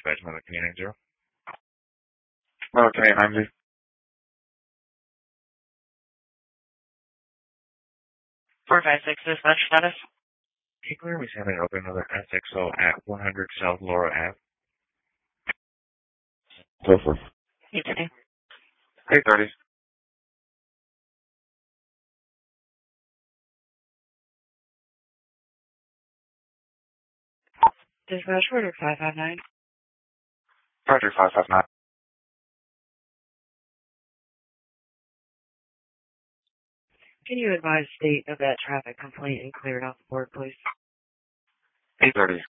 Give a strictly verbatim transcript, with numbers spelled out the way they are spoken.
dispatch Mother Canadian Zero. Mother Canadian ninety. four five six dispatch status. Kickler, we sent an open another S X O at one hundred South Laura Ave. Go for eight thirty. eight thirty. Dispatch order five five nine. Factory five five nine. Can you advise state of that traffic complaint and clear it off the board, please? eight thirty.